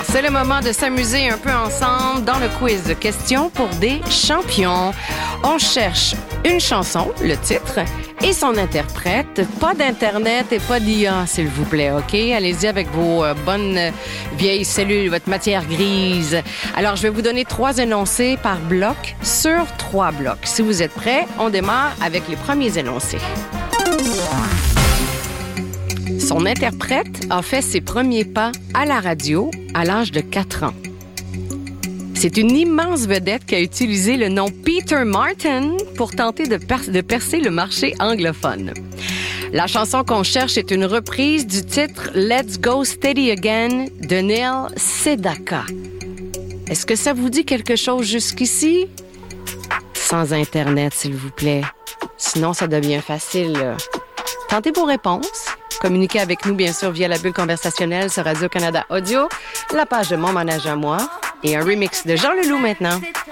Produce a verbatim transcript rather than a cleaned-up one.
C'est le moment de s'amuser un peu ensemble dans le quiz de questions pour des champions. On cherche une chanson, le titre, et son interprète. Pas d'Internet et pas d'I A, s'il vous plaît, OK? Allez-y avec vos euh, bonnes euh, vieilles cellules, votre matière grise. Alors, je vais vous donner trois énoncés par bloc sur trois blocs. Si vous êtes prêts, on démarre avec les premiers énoncés. Son interprète a fait ses premiers pas à la radio à l'âge de quatre ans. C'est une immense vedette qui a utilisé le nom Peter Martin pour tenter de, per- de percer le marché anglophone. La chanson qu'on cherche est une reprise du titre Let's Go Steady Again de Neil Sedaka. Est-ce que ça vous dit quelque chose jusqu'ici? Sans Internet, s'il vous plaît. Sinon, ça devient facile. Là. Tentez vos réponses. Communiquez avec nous, bien sûr, via la bulle conversationnelle sur Radio-Canada Audio, la page de Mon Manège à moi et un remix de Jean Leloup maintenant.